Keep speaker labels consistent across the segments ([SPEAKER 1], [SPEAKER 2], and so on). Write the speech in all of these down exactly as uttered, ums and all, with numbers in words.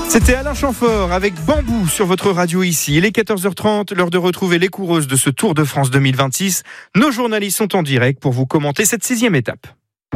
[SPEAKER 1] C'était Alain Chamfort avec Bambou sur votre radio ici. Il est quatorze heures trente, l'heure de retrouver les coureuses de ce Tour de France deux mille vingt-six. Nos journalistes sont en direct pour vous commenter cette sixième étape.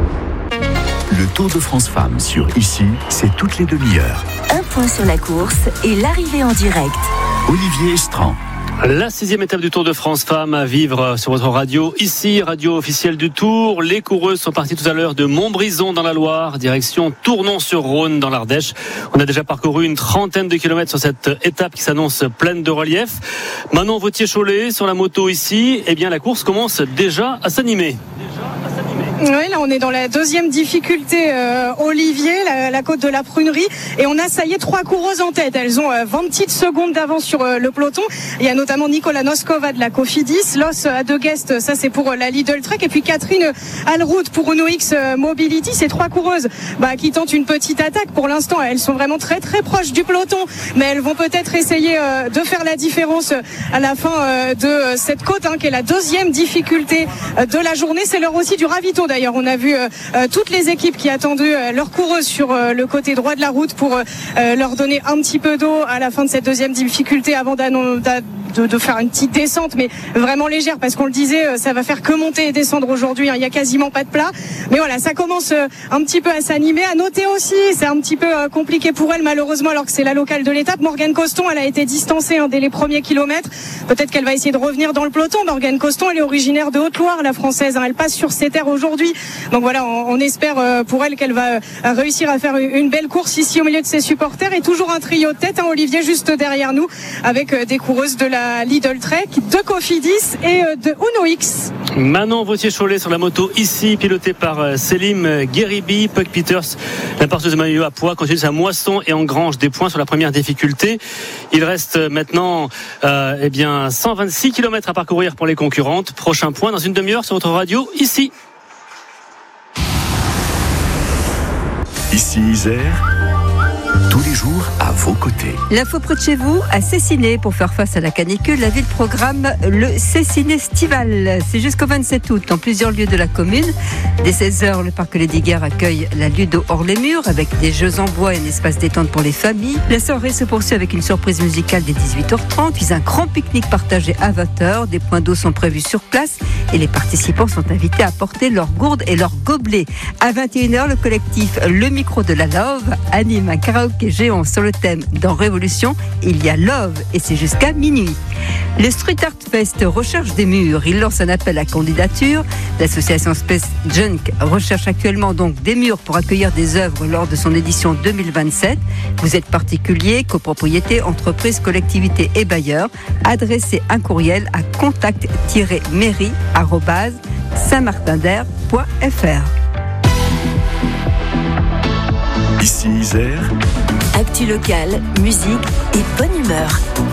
[SPEAKER 2] Le Tour de France Femmes sur Ici, c'est toutes les demi-heures.
[SPEAKER 3] Un point sur la course et l'arrivée en direct.
[SPEAKER 2] Olivier Estran.
[SPEAKER 4] La sixième étape du Tour de France Femmes à vivre sur votre radio. Ici, radio officielle du Tour. Les coureuses sont parties tout à l'heure de Montbrison dans la Loire, direction Tournon-sur-Rhône dans l'Ardèche. On a déjà parcouru une trentaine de kilomètres sur cette étape qui s'annonce pleine de relief. Manon Vautier-Cholet sur la moto ici. Eh bien, la course commence déjà à s'animer.
[SPEAKER 5] Oui, là on est dans la deuxième difficulté, euh, Olivier, la, la côte de la Prunerie, et on a ça y est trois coureuses en tête. Elles ont euh, vingt petites secondes d'avance sur euh, le peloton. Il y a notamment Nicola Noskova de la Cofidis, Los Adeguest, ça c'est pour euh, la Lidl Trek, et puis Catherine Alrout pour Uno X Mobility. Ces trois coureuses bah, qui tentent une petite attaque. Pour l'instant, elles sont vraiment très très proches du peloton, mais elles vont peut-être essayer euh, de faire la différence à la fin euh, de euh, cette côte, hein, qui est la deuxième difficulté euh, de la journée. C'est l'heure aussi du ravito. D'ailleurs, on a vu euh, toutes les équipes qui attendaient euh, leurs coureuses sur euh, le côté droit de la route pour euh, leur donner un petit peu d'eau à la fin de cette deuxième difficulté avant de, de faire une petite descente, mais vraiment légère, parce qu'on le disait, ça va faire que monter et descendre aujourd'hui. Il n'y a quasiment pas de plat. Mais voilà, ça commence euh, un petit peu à s'animer. À noter aussi, c'est un petit peu euh, compliqué pour elle, malheureusement, alors que c'est la locale de l'étape. Morgane Coston, elle a été distancée hein, dès les premiers kilomètres. Peut-être qu'elle va essayer de revenir dans le peloton. Morgane Coston, elle est originaire de Haute-Loire, la française. Hein, elle passe sur ses terres aujourd'hui. Donc voilà, on, on espère pour elle qu'elle va réussir à faire une belle course ici au milieu de ses supporters. Et toujours un trio de tête, hein, Olivier, juste derrière nous, avec des coureuses de la Lidl Trek, de Cofidis et de Uno X.
[SPEAKER 4] Manon Vautier-Cholet sur la moto ici, pilotée par Selim Guéribi. Puck Peters, la porteuse de maillot à poids, continue sa moisson et engrange des points sur la première difficulté. Il reste maintenant euh, eh bien, cent vingt-six kilomètres à parcourir pour les concurrentes. Prochain point dans une demi-heure sur votre radio ici.
[SPEAKER 2] Ici Isère, tous les jours à vos côtés.
[SPEAKER 6] L'info près de chez vous, à Cessiné, pour faire face à la canicule, la ville programme le Cessiné-Stival. C'est jusqu'au vingt-sept août dans plusieurs lieux de la commune. Dès seize heures, le parc Les Diguères accueille la Ludo hors les murs avec des jeux en bois et un espace détente pour les familles. La soirée se poursuit avec une surprise musicale dès dix-huit heures trente, puis un grand pique-nique partagé à vingt heures. Des points d'eau sont prévus sur place et les participants sont invités à apporter leurs gourdes et leurs gobelets. À vingt et une heures, le collectif Le Micro de la Love anime un karaoké géant sur le thème dans Révolution, il y a Love et c'est jusqu'à minuit. Le Street Art Fest recherche des murs. Il lance un appel à candidature. L'association Space Junk recherche actuellement donc des murs pour accueillir des œuvres lors de son édition deux mille vingt-sept. Vous êtes particulier, copropriété, entreprise, collectivité et bailleur. Adressez un courriel à contact tiret mairie arobase saint martin d'air point f r.
[SPEAKER 2] Ici Isère.
[SPEAKER 3] Actu locale, musique et bonne humeur.